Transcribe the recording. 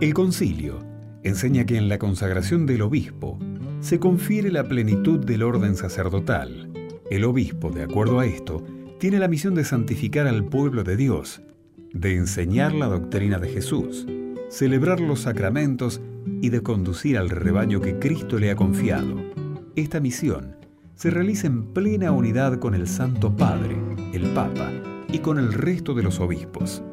El concilio enseña que en la consagración del obispo se confiere la plenitud del orden sacerdotal. El obispo, de acuerdo a esto, tiene la misión de santificar al pueblo de Dios, de enseñar la doctrina de Jesús, celebrar los sacramentos y de conducir al rebaño que Cristo le ha confiado. Esta misión se realiza en plena unidad con el Santo Padre, el Papa, y con el resto de los obispos.